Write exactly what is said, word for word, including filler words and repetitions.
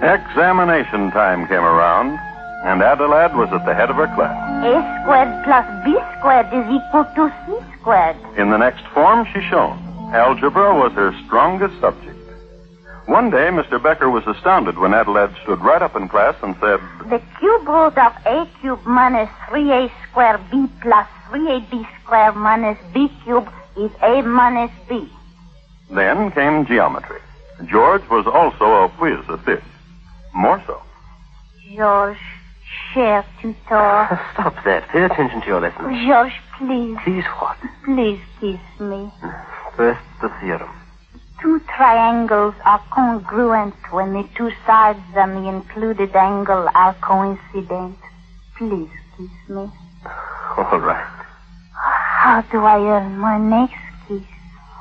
Examination time came around, and Adelaide was at the head of her class. A squared plus B squared is equal to C squared. In the next form, she shone. Algebra was her strongest subject. One day, Mister Becker was astounded when Adelaide stood right up in class and said, The cube root of A cubed minus three A squared B plus three A B squared minus B cubed is A minus B. Then came geometry. George was also a whiz at this. More so. George, cher tutor. Stop that. Pay attention to your lesson. George, please. Please what? Please kiss me. First, the theorem. Two triangles are congruent when the two sides and the included angle are coincident. Please kiss me. All right. How do I earn my next